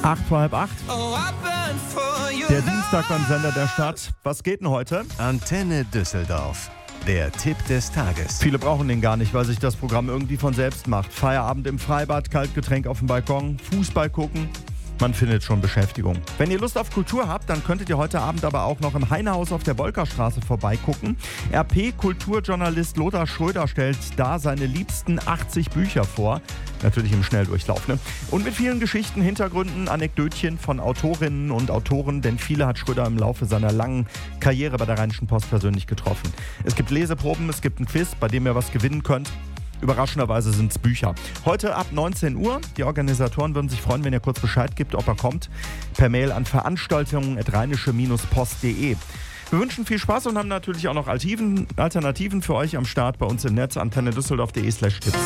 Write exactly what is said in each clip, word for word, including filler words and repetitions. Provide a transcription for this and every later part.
Acht vor halb acht. Der Dienstag beim Sender der Stadt. Was geht denn heute? Antenne Düsseldorf. Der Tipp des Tages. Viele brauchen den gar nicht, weil sich das Programm irgendwie von selbst macht. Feierabend im Freibad, Kaltgetränk auf dem Balkon, Fußball gucken. Man findet schon Beschäftigung. Wenn ihr Lust auf Kultur habt, dann könntet ihr heute Abend aber auch noch im Heinehaus auf der Bolkerstraße vorbeigucken. R P-Kulturjournalist Lothar Schröder stellt da seine liebsten achtzig Bücher vor. Natürlich im Schnelldurchlauf, ne? Und mit vielen Geschichten, Hintergründen, Anekdötchen von Autorinnen und Autoren, denn viele hat Schröder im Laufe seiner langen Karriere bei der Rheinischen Post persönlich getroffen. Es gibt Leseproben, es gibt ein Quiz, bei dem ihr was gewinnen könnt. Überraschenderweise sind es Bücher. Heute ab neunzehn Uhr. Die Organisatoren würden sich freuen, wenn ihr kurz Bescheid gibt, ob er kommt. Per Mail an veranstaltungen at rheinische post punkt de. Wir wünschen viel Spaß und haben natürlich auch noch Alternativen, Alternativen für euch am Start bei uns im Netz. antenne düsseldorf punkt de slash tipps.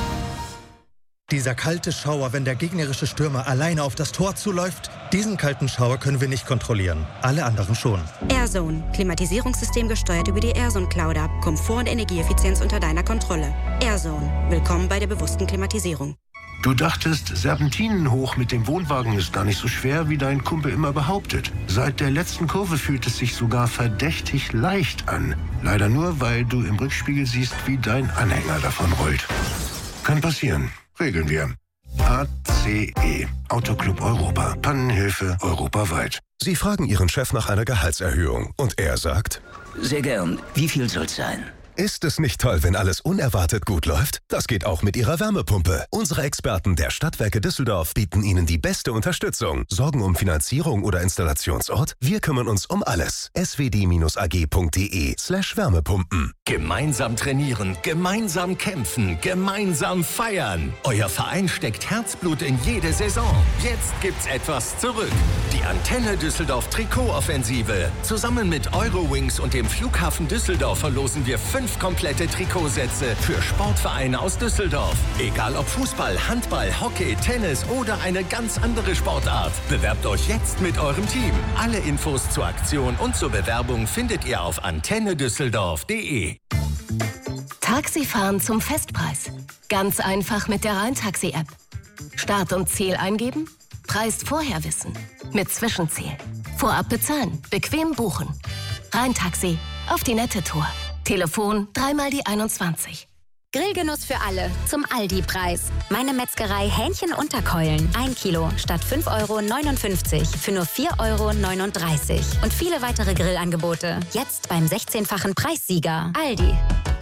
Dieser kalte Schauer, wenn der gegnerische Stürmer alleine auf das Tor zuläuft, diesen kalten Schauer können wir nicht kontrollieren. Alle anderen schon. AirZone. Klimatisierungssystem gesteuert über die AirZone Cloud App. Komfort und Energieeffizienz unter deiner Kontrolle. AirZone. Willkommen bei der bewussten Klimatisierung. Du dachtest, Serpentinen hoch mit dem Wohnwagen ist gar nicht so schwer, wie dein Kumpel immer behauptet. Seit der letzten Kurve fühlt es sich sogar verdächtig leicht an. Leider nur, weil du im Rückspiegel siehst, wie dein Anhänger davon rollt. Kann passieren. Regeln wir. A C E. Autoclub Europa. Pannenhilfe europaweit. Sie fragen Ihren Chef nach einer Gehaltserhöhung und er sagt: Sehr gern. Wie viel soll's sein? Ist es nicht toll, wenn alles unerwartet gut läuft? Das geht auch mit Ihrer Wärmepumpe. Unsere Experten der Stadtwerke Düsseldorf bieten Ihnen die beste Unterstützung. Sorgen um Finanzierung oder Installationsort? Wir kümmern uns um alles. s w d a g punkt de slash Wärmepumpen. Gemeinsam trainieren, gemeinsam kämpfen, gemeinsam feiern. Euer Verein steckt Herzblut in jede Saison. Jetzt gibt's etwas zurück. Die Antenne Düsseldorf Trikotoffensive. Zusammen mit Eurowings und dem Flughafen Düsseldorf verlosen wir fünf komplette Trikotsätze für Sportvereine aus Düsseldorf. Egal ob Fußball, Handball, Hockey, Tennis oder eine ganz andere Sportart. Bewerbt euch jetzt mit eurem Team. Alle Infos zur Aktion und zur Bewerbung findet ihr auf antenne düsseldorf punkt de. Taxifahren zum Festpreis. Ganz einfach mit der Rheintaxi-App. Start und Ziel eingeben, Preis vorher wissen. Mit Zwischenziel. Vorab bezahlen, bequem buchen. Rheintaxi, auf die nette Tour. Telefon dreimal die einundzwanzig. Grillgenuss für alle zum Aldi-Preis. Meine Metzgerei Hähnchen-Unterkeulen. Ein Kilo statt fünf Euro neunundfünfzig für nur vier Euro neununddreißig. Und viele weitere Grillangebote. Jetzt beim sechzehnfachen Preissieger. Aldi.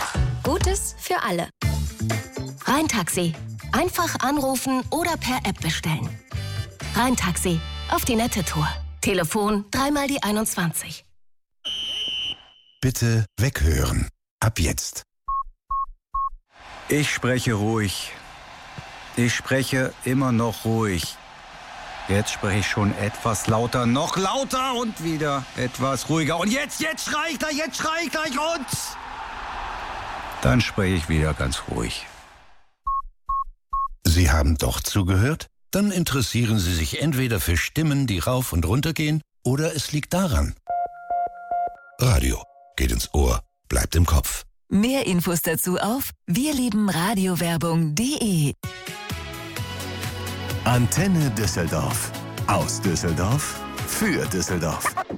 Gutes für alle. Rheintaxi. Einfach anrufen oder per App bestellen. Rheintaxi. Auf die nette Tour. Telefon dreimal die einundzwanzig. Bitte weghören. Ab jetzt. Ich spreche ruhig. Ich spreche immer noch ruhig. Jetzt spreche ich schon etwas lauter, noch lauter und wieder etwas ruhiger. Und jetzt, jetzt schrei ich gleich, jetzt schrei ich gleich und... Dann spreche ich wieder ganz ruhig. Sie haben doch zugehört? Dann interessieren Sie sich entweder für Stimmen, die rauf und runter gehen, oder es liegt daran. Radio geht ins Ohr, bleibt im Kopf. Mehr Infos dazu auf wirliebenradiowerbung punkt de. Antenne Düsseldorf. Aus Düsseldorf für Düsseldorf.